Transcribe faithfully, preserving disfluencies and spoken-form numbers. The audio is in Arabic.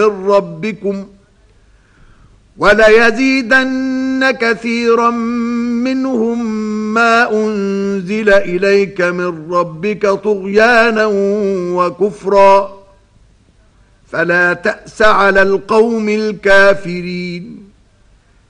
من ربكم وليزيدن كثيرا منهم ما أنزل إليك من ربك طغيانا وكفرا فلا تأس على القوم الكافرين.